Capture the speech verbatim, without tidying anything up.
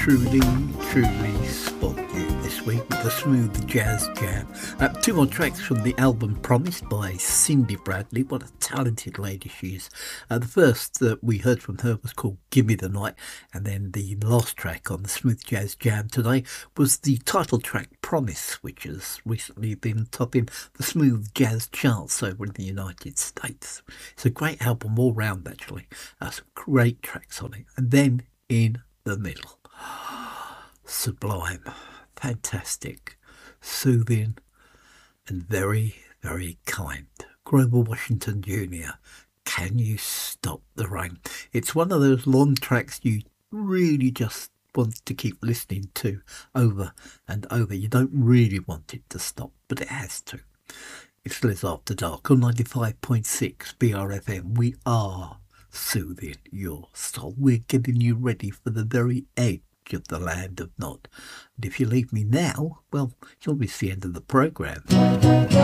truly, truly spoiled you this week with the Smooth Jazz Jam. Uh, two more tracks from the album Promised by Cindy Bradley. What a talented lady she is. Uh, the first that we heard from her was called Gimme the Night, and then the last track on the Smooth Jazz Jam today was the title track Promise, which has recently been topping the Smooth Jazz charts over in the United States. It's a great album all round, actually. Uh, some great tracks on it. And then in the middle, sublime, fantastic, soothing, and very, very kind. Grover Washington Junior, Can You Stop the Rain? It's one of those long tracks you really just want to keep listening to over and over. You don't really want it to stop, but it has to. It's Liz After Dark on ninety-five point six B R F M. We are soothing your soul. We're getting you ready for the very edge of the land of Nod. And if you leave me now, well, you'll miss the end of the programme.